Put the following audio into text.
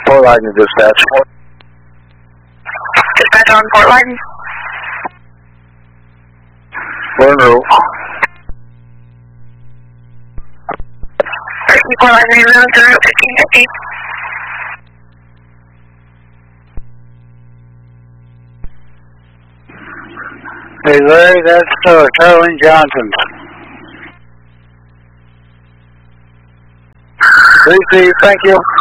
Fort Lightning dispatch. Dispatch on Fort Lightning. Monroe. Fort Lightning, 1550. Hey Larry, that's Caroline Johnson. 3C, thank you.